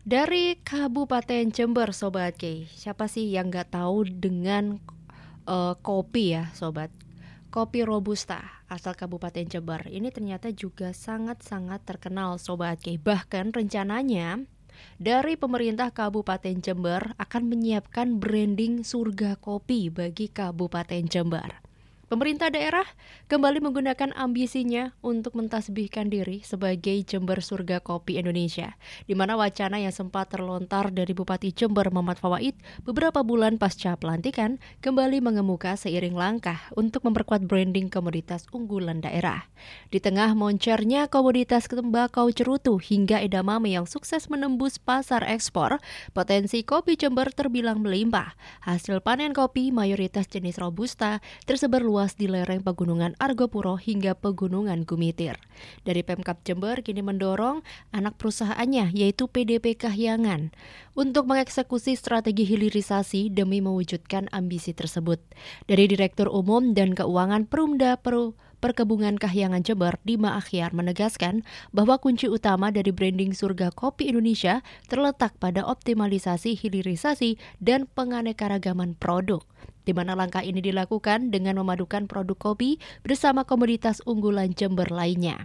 Dari Kabupaten Jember, Sobat K. Siapa sih yang nggak tahu dengan kopi ya, Sobat? Kopi Robusta asal Kabupaten Jember. Ini ternyata juga sangat-sangat terkenal, Sobat K. Bahkan rencananya dari pemerintah Kabupaten Jember akan menyiapkan branding surga kopi bagi Kabupaten Jember. Pemerintah daerah kembali menggunakan ambisinya untuk mentasbihkan diri sebagai Jember Surga Kopi Indonesia, di mana wacana yang sempat terlontar dari Bupati Jember Muhammad Fawait beberapa bulan pasca pelantikan kembali mengemuka seiring langkah untuk memperkuat branding komoditas unggulan daerah. Di tengah moncernya komoditas tembakau cerutu hingga edamame yang sukses menembus pasar ekspor, potensi kopi Jember terbilang melimpah. Hasil panen kopi mayoritas jenis Robusta tersebar luas di lereng pegunungan Argopuro hingga pegunungan Gumitir. Dari Pemkab Jember kini mendorong anak perusahaannya yaitu PDP Kahyangan untuk mengeksekusi strategi hilirisasi demi mewujudkan ambisi tersebut. Dari Direktur Umum dan Keuangan Perumda Perkebunan Kahyangan Jember, Dima Akhyar menegaskan bahwa kunci utama dari branding Surga Kopi Indonesia terletak pada optimalisasi hilirisasi dan penganekaragaman produk, di mana langkah ini dilakukan dengan memadukan produk kopi bersama komoditas unggulan Jember lainnya.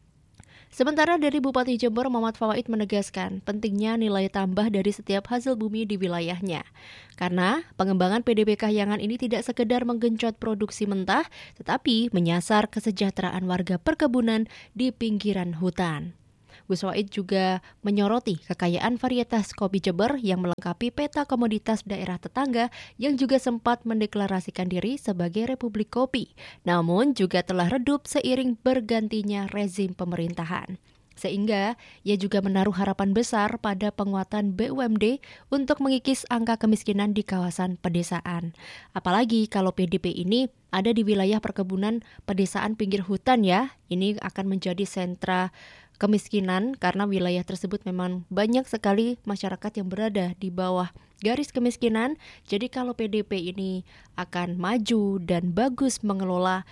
Sementara dari Bupati Jember Muhammad Fawait menegaskan pentingnya nilai tambah dari setiap hasil bumi di wilayahnya. Karena pengembangan PDP Kahyangan ini tidak sekedar menggenjot produksi mentah, tetapi menyasar kesejahteraan warga perkebunan di pinggiran hutan. Gus Wahid juga menyoroti kekayaan varietas kopi Jember yang melengkapi peta komoditas daerah tetangga yang juga sempat mendeklarasikan diri sebagai Republik Kopi, namun juga telah redup seiring bergantinya rezim pemerintahan. Sehingga ia juga menaruh harapan besar pada penguatan BUMD untuk mengikis angka kemiskinan di kawasan pedesaan. Apalagi kalau PDP ini ada di wilayah perkebunan pedesaan pinggir hutan ya, ini akan menjadi sentra kemiskinan karena wilayah tersebut memang banyak sekali masyarakat yang berada di bawah garis kemiskinan. Jadi kalau PDP ini akan maju dan bagus mengelola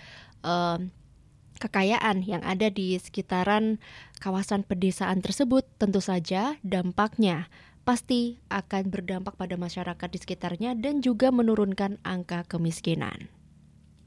kekayaan yang ada di sekitaran kawasan pedesaan tersebut, tentu saja dampaknya pasti akan berdampak pada masyarakat di sekitarnya dan juga menurunkan angka kemiskinan.